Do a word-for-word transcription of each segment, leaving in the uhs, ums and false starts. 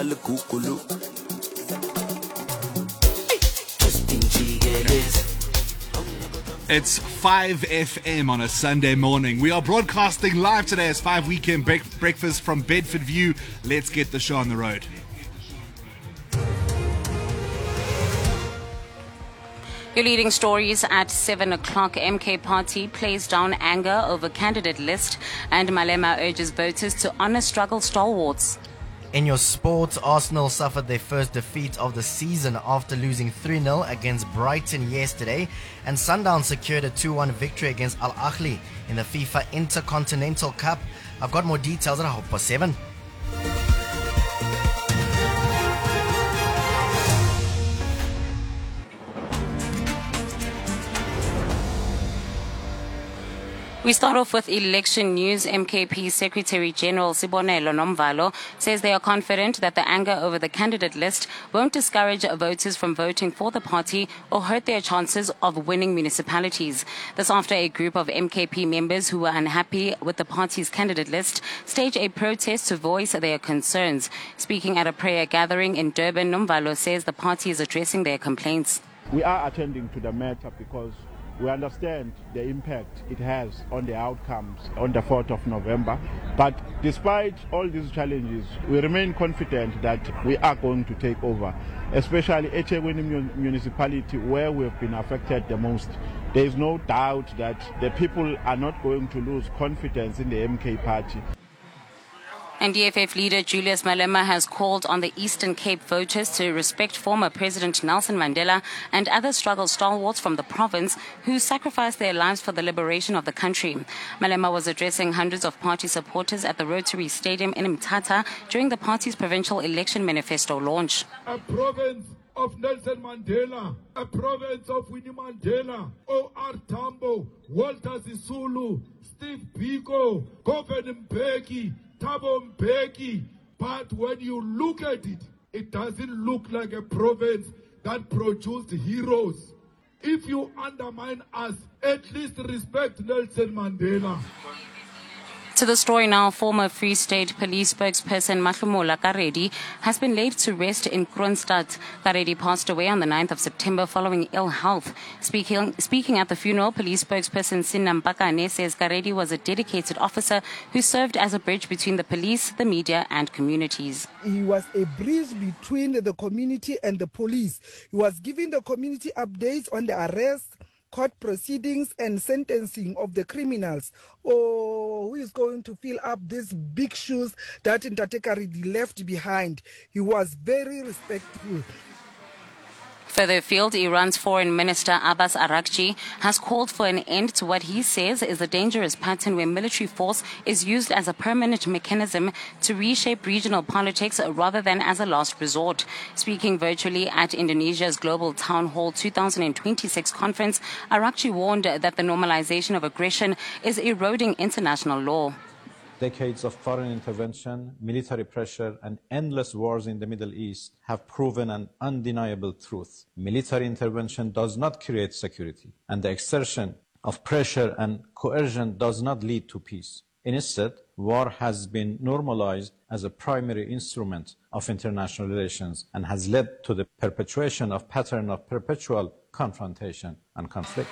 It's five F M on a Sunday morning. We are broadcasting live today as five Weekend break- Breakfast from Bedford View. Let's get the show on the road. Your leading stories at seven o'clock. M K Party plays down anger over candidate list, and Malema urges voters to honour struggle stalwarts. In your sports, Arsenal suffered their first defeat of the season after losing three nil against Brighton yesterday, and Sundown secured a two one victory against Al Ahly in the FIFA Intercontinental Cup. I've got more details at half past seven. We start off with election news. M K P Secretary General Sibonelo Nomvalo says they are confident that the anger over the candidate list won't discourage voters from voting for the party or hurt their chances of winning municipalities. This after a group of M K P members who were unhappy with the party's candidate list staged a protest to voice their concerns. Speaking at a prayer gathering in Durban, Nomvalo says the party is addressing their complaints. We are attending to the matter because we understand the impact it has on the outcomes on the fourth of November. But despite all these challenges, we remain confident that we are going to take over, especially eThekwini municipality where we have been affected the most. There is no doubt that the people are not going to lose confidence in the M K party. And D F F leader Julius Malema has called on the Eastern Cape voters to respect former President Nelson Mandela and other struggle stalwarts from the province who sacrificed their lives for the liberation of the country. Malema was addressing hundreds of party supporters at the Rotary Stadium in Mthatha during the party's provincial election manifesto launch. A province of Nelson Mandela, a province of Winnie Mandela, O R Tambo, Walter Sisulu, Steve Biko, Govan Mbeki, Thabo Mbeki, but when you look at it, it doesn't look like a province that produced heroes. If you undermine us, at least respect Nelson Mandela. To the story now, former Free State Police spokesperson Mahlomola Karedi has been laid to rest in Kroonstad. Karedi passed away on the ninth of September following ill health. Speaking, speaking at the funeral, police spokesperson Sinna Mpakane says Karedi was a dedicated officer who served as a bridge between the police, the media and communities. He was a bridge between the community and the police. He was giving the community updates on the arrest, court proceedings and sentencing of the criminals. Oh, who is going to fill up these big shoes that Ntate Karedi left behind? He was very respectful. Further afield, Iran's Foreign Minister Abbas Araghchi has called for an end to what he says is a dangerous pattern where military force is used as a permanent mechanism to reshape regional politics rather than as a last resort. Speaking virtually at Indonesia's Global Town Hall two thousand twenty-six conference, Araghchi warned that the normalization of aggression is eroding international law. Decades of foreign intervention, military pressure, and endless wars in the Middle East have proven an undeniable truth. Military intervention does not create security, and the exertion of pressure and coercion does not lead to peace. Instead, war has been normalized as a primary instrument of international relations and has led to the perpetuation of pattern of perpetual confrontation and conflict.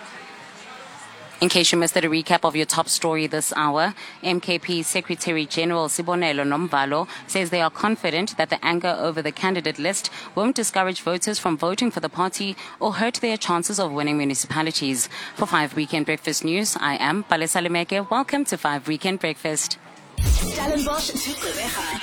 In case you missed it, a recap of your top story this hour. M K P Secretary General Sibonelo Nomvalo says they are confident that the anger over the candidate list won't discourage voters from voting for the party or hurt their chances of winning municipalities. For five Weekend Breakfast News, I am Palesa Lemeke. Welcome to five Weekend Breakfast. Stellenbosch to Gqeberha.